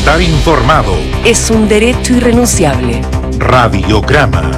Estar informado es un derecho irrenunciable. Radiograma.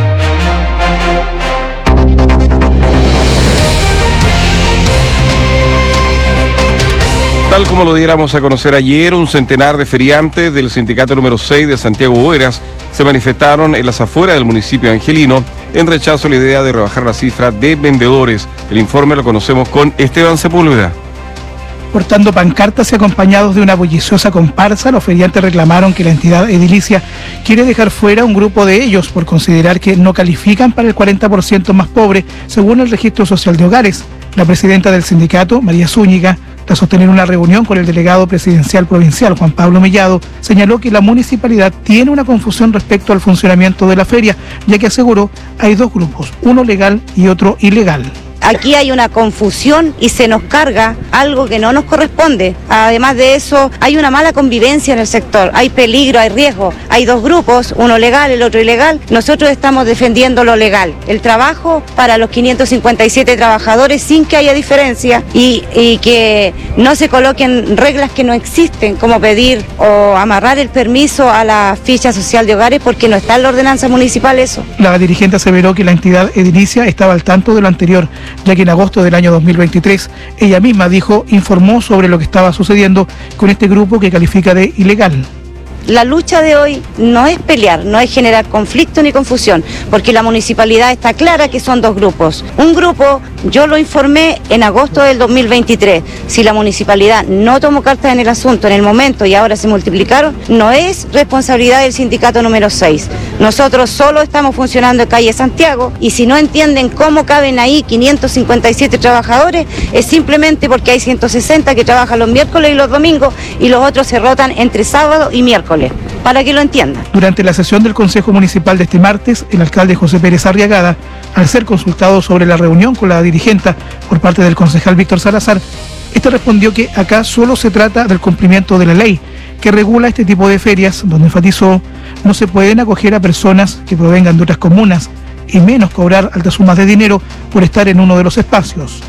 Tal como lo diéramos a conocer ayer, un centenar de feriantes del sindicato número 6 de Santiago Boeras se manifestaron en las afueras del municipio angelino en rechazo a la idea de rebajar la cifra de vendedores. El informe lo conocemos con Esteban Sepúlveda. Portando pancartas y acompañados de una bulliciosa comparsa, los feriantes reclamaron que la entidad edilicia quiere dejar fuera un grupo de ellos por considerar que no califican para el 40% más pobre, según el registro social de hogares. La presidenta del sindicato, María Zúñiga, tras sostener una reunión con el delegado presidencial provincial, Juan Pablo Mellado, señaló que la municipalidad tiene una confusión respecto al funcionamiento de la feria, ya que aseguró hay dos grupos, uno legal y otro ilegal. Aquí hay una confusión y se nos carga algo que no nos corresponde. Además de eso, hay una mala convivencia en el sector, hay peligro, hay riesgo. Hay dos grupos, uno legal, el otro ilegal. Nosotros estamos defendiendo lo legal, el trabajo para los 557 trabajadores sin que haya diferencia y que no se coloquen reglas que no existen, como pedir o amarrar el permiso a la ficha social de hogares porque no está en la ordenanza municipal eso. La dirigente aseveró que la entidad edilicia estaba al tanto de lo anterior, ya que en agosto del año 2023 ella misma informó sobre lo que estaba sucediendo con este grupo que califica de ilegal. La lucha de hoy no es pelear, no es generar conflicto ni confusión, porque la municipalidad está clara que son dos grupos. Un grupo, yo lo informé en agosto del 2023. Si la municipalidad no tomó cartas en el asunto en el momento y ahora se multiplicaron, no es responsabilidad del sindicato número 6. Nosotros solo estamos funcionando en calle Santiago y si no entienden cómo caben ahí 557 trabajadores, es simplemente porque hay 160 que trabajan los miércoles y los domingos y los otros se rotan entre sábado y miércoles. Para que lo entiendan. Durante la sesión del Consejo Municipal de este martes, el alcalde José Pérez Arriagada, al ser consultado sobre la reunión con la dirigenta por parte del concejal Víctor Salazar, este respondió que acá solo se trata del cumplimiento de la ley que regula este tipo de ferias, donde enfatizó no se pueden acoger a personas que provengan de otras comunas y menos cobrar altas sumas de dinero por estar en uno de los espacios.